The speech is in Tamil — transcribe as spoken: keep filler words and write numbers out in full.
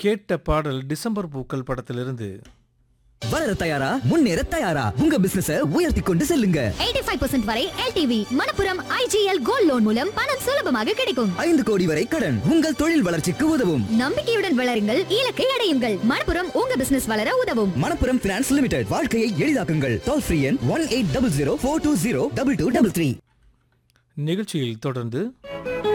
கேட்ட பாடல் டிசம்பர் பூக்கள் படத்திலிருந்து. வளர தயாரா, முன்னேற தயாரா, உங்க பிசினஸ உயர்த்தி கொண்டு செல்லுங்க. எண்பத்தி ஐந்து சதவீதம் வரை L T V Manappuram I G L gold loan மூலம் பணம் சுலபமாக கிடைக்கும். ஐந்து கோடி வரை கடன் உங்கள் தொழில் வளர்ச்சிக்கு உதவும். நம்பிக்கையுடன் வளருங்கள், இலக்கை அடையுங்கள். மணப்புரம் உங்க பிசினஸ் வளர உதவும். மணப்புரம் பினான்ஸ் லிமிடெட், வாழ்க்கையை எளிதாக்குங்கள். டோல் ஃப்ரீ எண் one eight double zero four two zero double two double three. நிகழ்ச்சியில் தொடர்ந்து